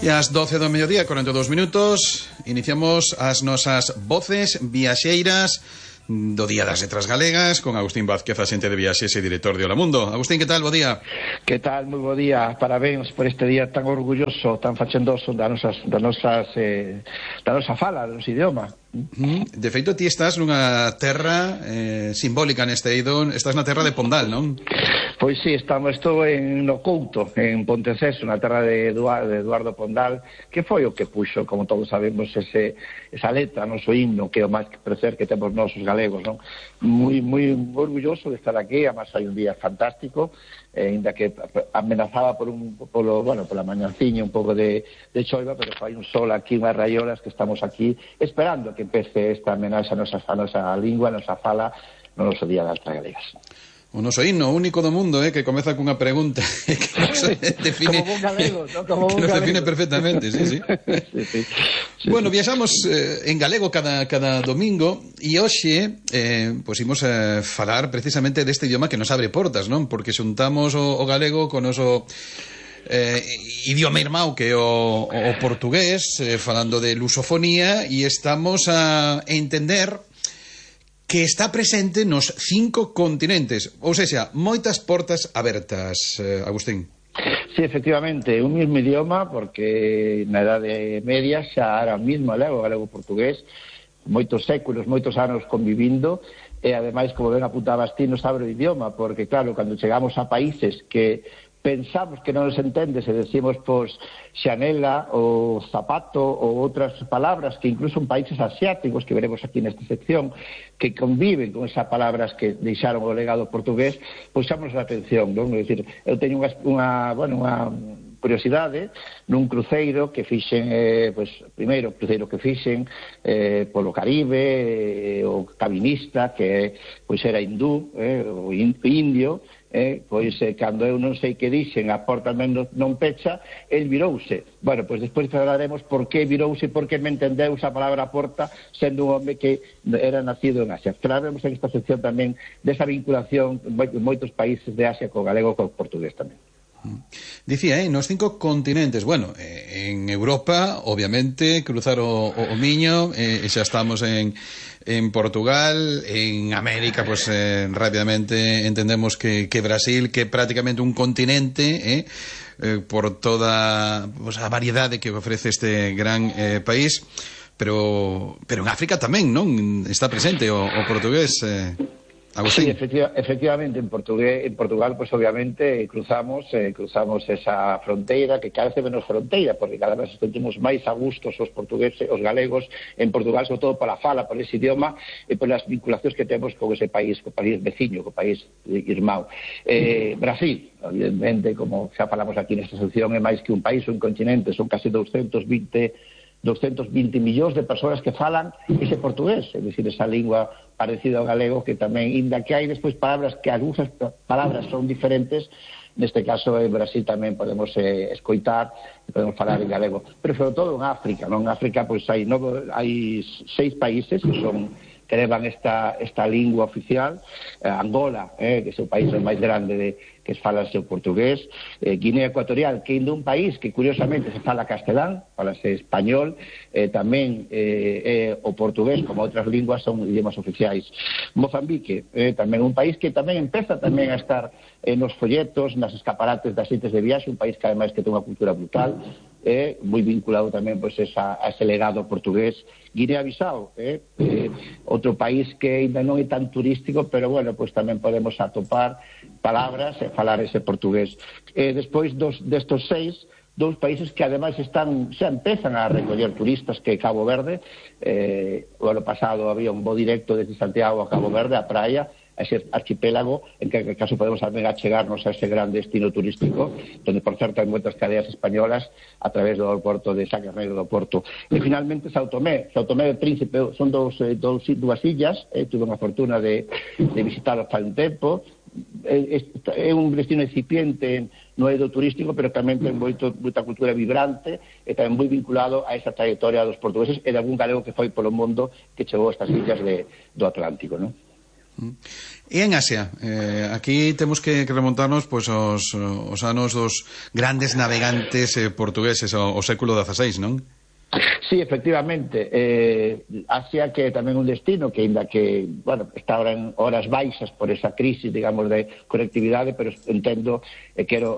E ás 12 do mediodía, 42 minutos, iniciamos as nosas voces viaxeiras do Día das Letras Galegas con Agustín Vázquez, axente de viaxes e director de Hola Mundo. Agustín, que tal? Bo día. Que tal? Moi bo día. Parabéns por este día tan orgulloso, tan fachendoso da nosa fala, do noso idioma. De feito, ti estás nunha terra simbólica neste eido, estás na terra de Pondal, non? Pois sí, estou no Couto, en Ponteceso, na terra de Eduardo Pondal, que foi o que puxo, como todos sabemos, esa letra, noso himno, que é o máis prazer que temos nosos galegos, non? Moi orgulloso de estar aquí, además hai un día fantástico, ainda que amenazaba pola mañanciña un pouco de choiva, pero fai un sol aquí, unhas raiolas, que estamos aquí esperando que empece esta amenaza a nosa lingua, a nosa fala, no noso Día das Letras Galegas. O noso himno único do mundo, que comeza cunha pregunta que nos define, como un galego, ¿no? Como que un nos galego. define perfectamente, sí. Sí. Bueno, viaxamos en galego cada domingo e hoxe pois imos falar precisamente deste idioma que nos abre portas, non? Porque xuntamos o galego con o noso idioma irmão que é o portugués, falando de lusofonía, e estamos a entender que está presente nos 5 continentes, ou seja, moitas portas abertas, Agustín. Sí, efectivamente, un mismo idioma, porque na Edade Media xa era o mismo galego-portugués, moitos séculos, moitos anos convivindo, e ademais, como ben apuntabas ti, nos abre o idioma, porque claro, cando chegamos a países que pensamos que non nos entendes e decimos, pois, xanela ou zapato ou outras palabras que incluso en países asiáticos, que veremos aquí nesta sección, que conviven con esas palabras que deixaron o legado portugués, pois xamos a atención, non? É dicir, eu teño unha curiosidade nun cruceiro que fixen, primeiro cruceiro que fixen polo Caribe, o cabinista que pois era hindú, o indio, pois cando eu non sei que dixen a porta non pecha, el virouse. Bueno, pois despois falaremos por que virouse, por que me entendeu esa palabra porta sendo un home que era nacido en Asia. Falaremos en esta sección tamén desa vinculación en moitos países de Asia co galego e co portugués tamén. Dicía, nos 5 continentes. Bueno, en Europa, obviamente, cruzar o Miño, xa estamos en Portugal. En América, pues rápidamente entendemos que Brasil, que é prácticamente un continente, por toda a variedade que ofrece este gran país, pero en África tamén, non? Está presente o portugués, Agustín. Sí, efectivamente, en Portugal, pues obviamente cruzamos esa fronteira, que cada vez menos fronteira, porque cada vez sentimos máis a gustos os portugueses, os galegos en Portugal, sobre todo pola fala, por ese idioma e polas vinculacións que temos con ese país, co país veciño, co país irmão. Brasil, evidentemente, como xa falamos aquí nesta sección, é máis que un país, un continente, son casi 220 millóns de persoas que falan ese portugués, é dicir, esa lingua parecida ao galego, que tamén, inda que hai despois palabras que algunhas palabras son diferentes, neste caso en Brasil tamén podemos escoitar e podemos falar en galego, pero sobre todo en África, non? En África pois hai 6 países que levan esta lingua oficial, Angola, que é o país máis grande que falase o portugués, Guinea Ecuatorial, que é un país que curiosamente se fala castelán, falase español, tamén o portugués, como outras linguas, son idiomas oficiais. Mozambique, tamén un país que tamén empeza tamén a estar nos folletos, nas escaparates das sites de viaxe, un país que ademais que ten unha cultura brutal, moi vinculado tamén pois, a ese legado portugués. Guinea-Bissau, outro país que ainda non é tan turístico, pero bueno, pois tamén podemos atopar palabras e falar ese portugués. Despois destos 6, 2 países que ademais xa empezan a recoller turistas, que é Cabo Verde. O ano pasado había un voo directo desde Santiago a Cabo Verde, a praia, a ese archipélago, en que caso podemos tamén achegarnos a ese gran destino turístico, donde por certo hai moitas cadeas españolas a través do porto de Sacas Negro do Porto. E finalmente São Tomé de Príncipe, son dúas illas, tuve unha fortuna de visitarlo fai un tempo. É un destino incipiente no eido turístico, pero tamén ten moita cultura vibrante e tamén moi vinculado a esa trayectoria dos portugueses e de algún galego que foi polo mundo que chegou a estas illas do Atlántico, non? E en Asia, aquí temos que remontarnos pois aos anos dos grandes navegantes portugueses ao século XVI, non? Sí, efectivamente. Asia, que é tamén un destino que, ainda que, bueno, está ahora en horas baixas por esa crisis, digamos, de conectividade, pero entendo e quero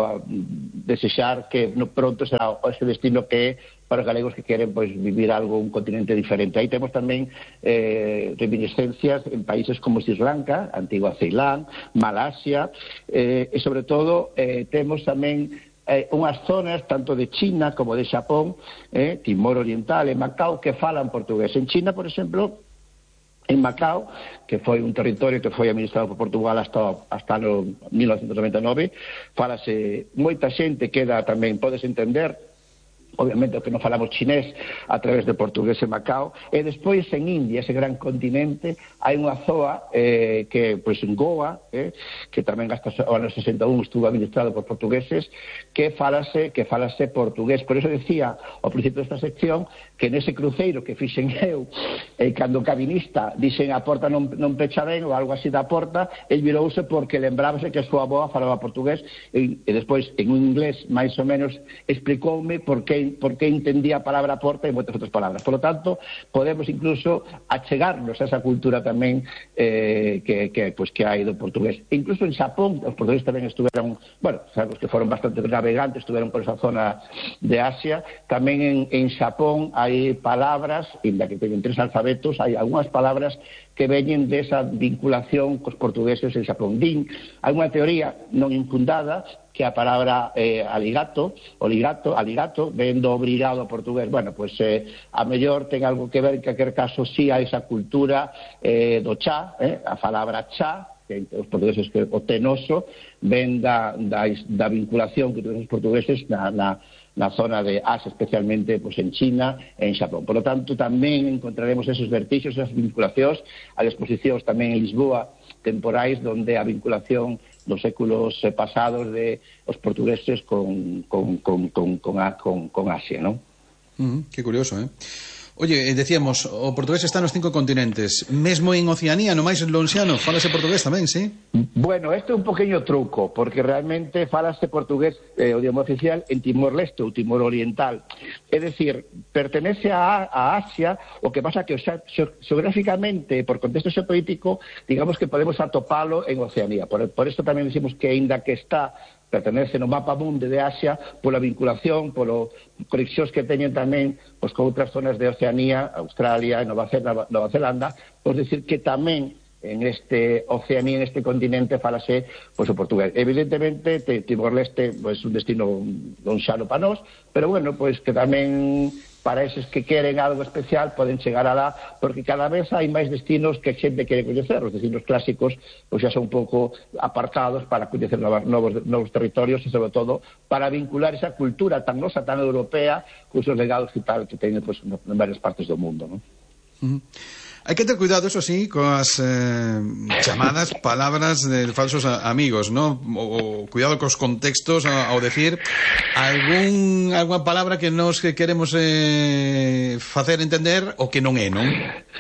desexar que pronto será ese destino que é para os galegos que queren pois vivir algo, un continente diferente. Aí temos tamén reminiscencias en países como Sri Lanka, antigua Ceilán, Malasia, e sobre todo temos tamén unhas zonas tanto de China como de Xapón, Timor Oriental e Macao, que falan portugués. En China, por exemplo, en Macao, que foi un territorio que foi administrado por Portugal hasta no 1999, falase moita xente, queda tamén, podes entender, obviamente, o que non falamos chinés a través de portugués en Macao, e despois en India, ese gran continente, hai unha zoa que, pois, en Goa, que tamén hasta o ano 61 estuvo administrado por portugueses, que falase portugués. Por eso decía ao principio desta sección que nese cruceiro que fixen eu, cando o cabinista dixen a porta non pecha ben ou algo así da porta, el virouse porque lembrábase que a súa avoa falaba portugués, e despois en un inglés máis ou menos explicoume por que entendía a palabra porta e moitas outras palabras. Por lo tanto, podemos incluso achegarnos a esa cultura tamén que hai do portugués. E incluso en Xapón, os portugueses tamén estuveron, bueno, sabemos que foron bastante navegantes, estuveron por esa zona de Asia. Tamén en Xapón hai palabras, inda que teñen 3 alfabetos, hai algunhas palabras que veñen desa vinculación cos portugueses en Xapón. Hai unha teoría non infundada que a palabra aligato, ven do obrigado portugués. Bueno, pois a mellor ten algo que ver, en calquer caso, si a esa cultura do chá, a palabra chá, que os portugueses, que o tenoso, ven da vinculación que temos os portugueses na zona de Asia, especialmente pois en China e en Xapón. Por lo tanto, tamén encontraremos esos vertixos, esas vinculacións, as exposicións tamén en Lisboa, temporais, donde a vinculación dos séculos pasados de os portugueses con Asia, non? Que curioso, Oye, decíamos, o portugués está nos 5 continentes. Mesmo en Oceanía, no máis lonxiano, falase portugués tamén, sí? Bueno, este é un pequeño truco, porque realmente falase portugués, o idioma oficial, en Timor-Leste ou Timor Oriental. É dicir, pertenece a Asia, o que pasa que xeográficamente, por contexto xeopolítico, digamos que podemos atopalo en Oceanía. Por isto tamén decimos que, aínda que está pertenece no mapa mundo de Asia pola vinculación, polo conexións que teñen tamén pois, con outras zonas de Oceanía, Australia, Nova Zelanda, pois decir que tamén en este Oceanía, en este continente, falase pois, o portugués. Evidentemente, Timor-Leste pois, un destino lonxano para nós, pero bueno, pois que tamén para eses que queren algo especial poden chegar alá, porque cada vez hai máis destinos que a xente quere coñecer. Os destinos clásicos pois xa son un pouco apartados para coñecer novos territorios e, sobre todo, para vincular esa cultura tan nosa, tan europea, cos seus legados e tal que teñen pois, en varias partes do mundo, non? Hai que ter cuidado, eso sí, coas chamadas palabras de falsos amigos, ¿no? O cuidado cos contextos ao decir algunha palabra que nos queremos facer entender o que non é, non?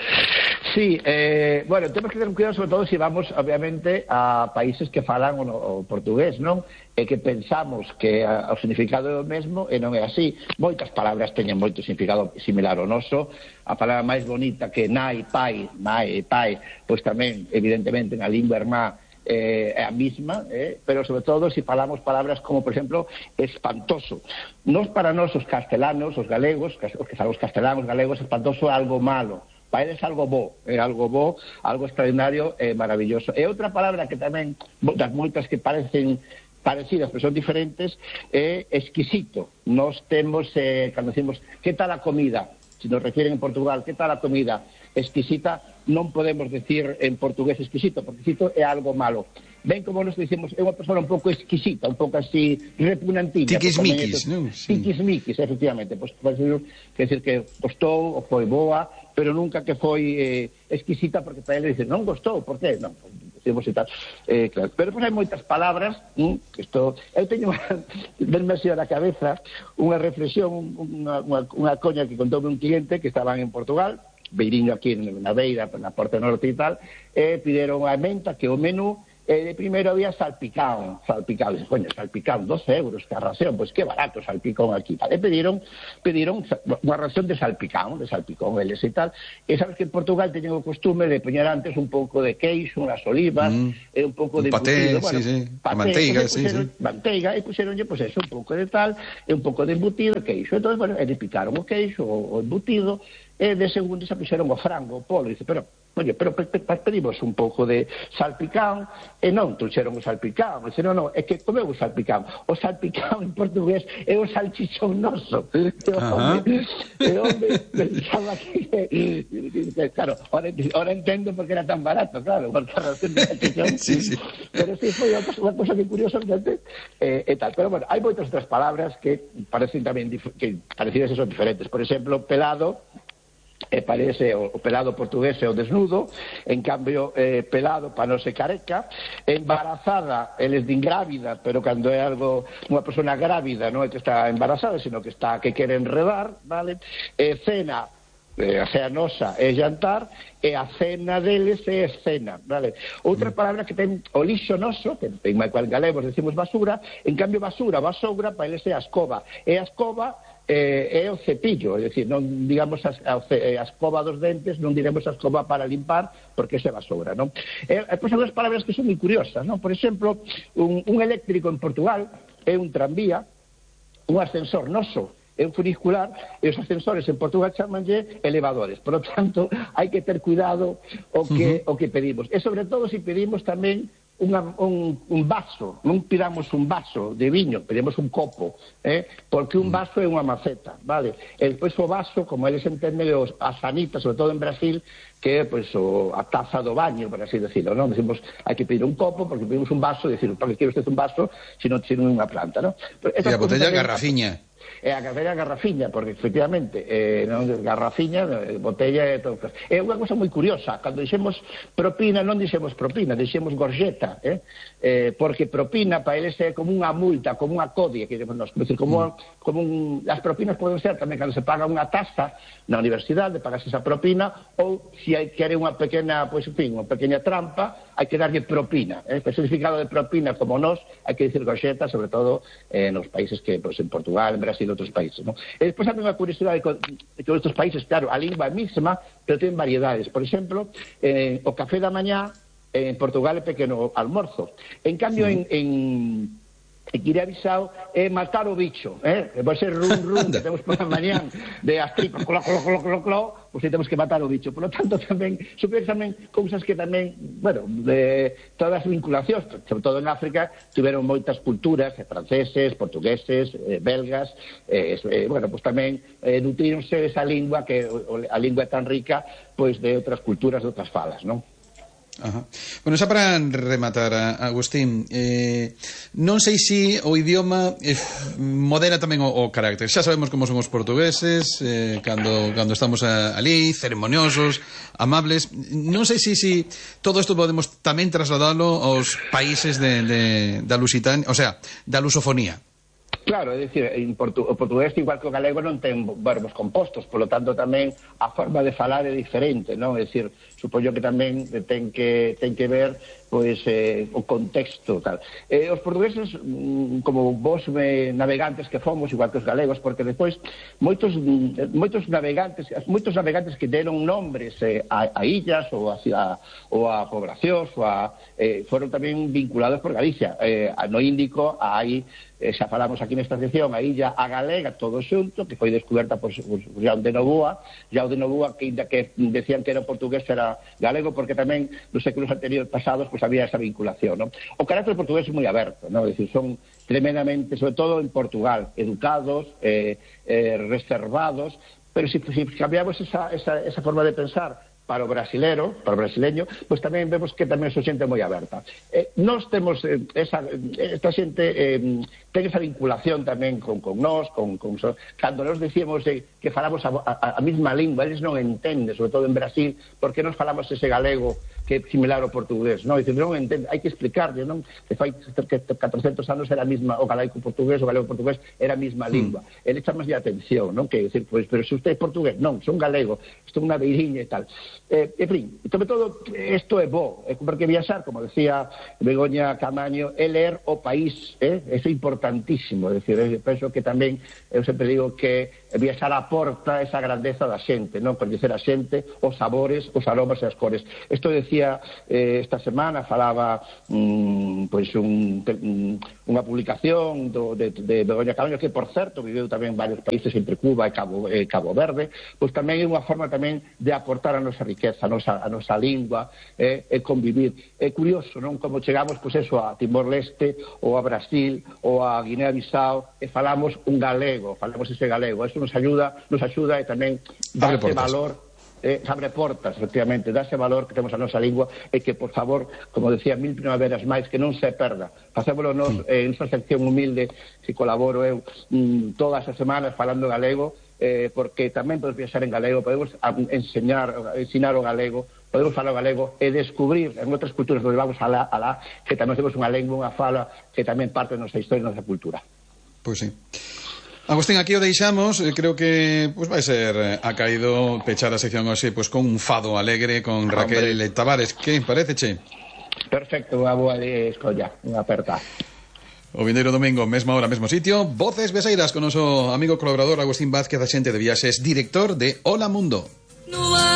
Sí, bueno, temos que ter cuidado sobre todo se vamos, obviamente, a países que falan o portugués, non? E que pensamos que o significado é o mesmo e non é así. Moitas palabras teñen moito significado similar ao noso. A palabra máis bonita que nai, pai, pois tamén, evidentemente, na lingua irmá é a mesma, pero sobre todo se falamos palabras como, por exemplo, espantoso. Para nós, os castelanos, os galegos, os que falamos castelanos, galegos, espantoso é algo malo. Para eles algo bo, algo extraordinario e maravilloso. E outra palabra que tamén, das moitas que parecen parecidas, pero son diferentes, é exquisito. Nós temos, cando decimos, que tal a comida? Se nos refieren en Portugal, que tal a comida? Exquisita, non podemos decir en portugués exquisito, porque exquisito é algo malo. Ben como nos dicimos, é unha persona un pouco exquisita, un pouco así repugnantilla. Tiquismiquis, non? Tiquismiquis, efectivamente. Pois pode decir que gostou ou foi boa, pero nunca que foi exquisita, porque para ele dice, non gostou, por qué? Non, decimos e tal. Claro. Pero depois hai moitas palabras, que isto... Eu teño, denme así a la cabeza, unha reflexión, unha coña que contoume un cliente que estaban en Portugal, beiriño aquí na beira, na Porta Norte e tal, pideron a emenda que o menú primeiro había salpicón, dice, coño, salpicón, 12 euros que a ración, pois que barato salpicón aquí, vale, pediron unha ración de salpicón eles e tal, e sabes que en Portugal teñen o costume de poñer antes un pouco de queixo, unhas olivas, e un pouco de embutido, bueno, sí, paté, manteiga, manteiga, e puxeronlle, pois eso, un pouco de tal, e un pouco de embutido, queixo, entón, bueno, e picaron o queixo, o embutido, e de segundo se puxeron o frango, o polo, dice, pero pedimos un pouco de salpicón, e non trouxeron o salpicón, dice, non, é que comeu o salpicón en portugués é o salchichón noso, e o hombre pensaba que, claro, ahora entendo porque era tan barato, claro, porque a razón de salchichón, pero sí, foi unha cosa que curiosamente, e tal, pero bueno, hai moitas outras palabras que parecen tamén, que parecidas e son diferentes, por exemplo, pelado, parece o pelado portugués é o desnudo, en cambio pelado para non ser careca, embarazada eles din grávida, pero cando é algo unha persona grávida non é que está embarazada, sino que quere enredar, vale? Cena, a cena nosa é jantar, e a cena deles é escena, vale? Outra palabra que ten o lixo noso, que en galegos decimos basura, en cambio basoura, para eles é a escoba, e a escoba é o cepillo, é dicir, non digamos a escoba dos dentes, non diremos a escoba para limpar, porque ese é basura, non? Pois hai unhas palabras que son moi curiosas, non? Por exemplo, un eléctrico en Portugal é un tranvía, un ascensor noso é un funicular, e os ascensores en Portugal chamanlle elevadores, por lo tanto, hai que ter cuidado o que pedimos, e sobre todo se pedimos tamén un vaso, non pidamos un vaso de viño, pedimos un copo, porque un vaso é unha maceta, vale? E despois o vaso, como eles entenden a sanita, sobre todo en Brasil, que é pois, a taza do baño, por así decirlo, non? Decimos, hai que pedir un copo, porque pedimos un vaso, decir, para que quero usted un vaso, se non tiene unha planta, non? E a botella garrafiña. É a garrafiña, porque efectivamente garrafiña, botella e todo. É unha cosa moi curiosa, cando dixemos propina non dixemos propina, dixemos gorjeta, porque propina para eles é como unha multa, como unha codia, que dicemos nós, as propinas poden ser tamén cando se paga unha taxa na universidade, pagas esa propina, ou se quere unha pequena, pois en fin, unha pequena trampa, hai que darlle propina, o significado de propina como nós, hai que dicir gorjeta, sobre todo nos países que, pois en Portugal, en Brasil, de outros países, non? E despois hai unha curiosidade que outros países, claro, a lingua é mesma, pero ten variedades. Por exemplo, o café da mañá en Portugal é pequeno almorzo. En cambio, en Guinea-Bissau é matar o bicho, vai ser rum, que temos por a mañán de as tripas, clo, pois temos que matar o bicho. Por lo tanto, tamén, supón tamén cousas que tamén, bueno, de todas as vinculacións, sobre todo en África, tiveron moitas culturas, franceses, portugueses, belgas, bueno, pois tamén nutríronse esa lingua, que a lingua é tan rica, pois de outras culturas, de outras falas, non? Ajá. Bueno, xa para rematar, Agustín, non sei se o idioma modera tamén o carácter. Xa sabemos como son os portugueses, cando estamos ali, ceremoniosos, amables. Non sei se todo isto podemos tamén trasladalo aos países da Lusitania, o sea, da lusofonía. Claro, é dicir, o portugués igual que o galego non ten verbos compostos, polo tanto tamén a forma de falar é diferente, non? É dicir, supoño que tamén ten que ver pois o contexto tal. Os portugueses, como vos navegantes que fomos, igual que os galegos, porque despois moitos navegantes que deron nombres a illas ou a poblacións foron tamén vinculados por Galicia. No Índico hai, xa falamos aquí nesta sección, a illa a Galega, todo xunto, que foi descoberta por João de Novoa, que decían que era portugués, era galego, porque tamén nos séculos anteriores pasados pues había esa vinculación, ¿no? O carácter portugués é moi aberto, ¿no? Es decir, son tremendamente, sobre todo en Portugal, educados, reservados, pero si cambiamos esa forma de pensar para o brasileño, pois tamén vemos que tamén son xente moi aberta. Nós temos esta xente ten esa vinculación tamén con nós, cando nós dicíamos que falamos a mesma lingua, eles non entenden, sobre todo en Brasil, porque nós falamos ese galego que é similar ao portugués, non? Dicir, non entende, hai que explicarlle, non? Que fai 400 anos era a mesma, o galaico portugués, o galego portugués era a mesma lingua. Ele chama a atención, non? Que dicir, pois, pero se usted é portugués, non, son galego, estou unha beiriña e tal. En fin, sobre todo, isto é bo, porque viaxar, como decía Begoña Camaño, é ler o país, eso é importantísimo, é dicir, penso que tamén, eu sempre digo que viaxar aporta esa grandeza da xente, non? Coñecer a xente, os sabores, os aromas e as cores. Isto decía esta semana, falaba pois unha publicación de Begoña Camaño, que por certo viveu tamén en varios países, entre Cuba e Cabo Verde, pois tamén é unha forma tamén de aportar a nosa riqueza, a nosa lingua, e convivir. É curioso, non? Como chegamos, pois eso, a Timor-Leste, ou a Brasil, ou a Guinea-Bissau, e falamos un galego, falamos ese galego. Eso nos axuda e tamén darse valor, abre portas, efectivamente, darse valor que temos a nosa lingua e que, por favor, como decía, 1000 primaveras máis, que non se perda. Facémolo nos, en esa sección humilde, que colaboro eu todas as semanas falando galego, porque tamén podemos viaxar en galego, podemos ensinar o galego, podemos falar o galego e descubrir en outras culturas onde vamos alá, que tamén temos unha lengua, unha fala que tamén parte da nosa historia e da nosa cultura. Pois sí. Agustín, aquí o deixamos. Creo que pues vai ser acaído pechar a sección hoxe pues, con un fado alegre con Raquel Tavares. Que parece, che? Perfecto, unha boa escolla, unha aperta. O vindeiro domingo, mesma hora, mesmo sitio, Voces Beseiras con o noso amigo colaborador Agustín Vázquez, axente de viaxes, director de Hola Mundo.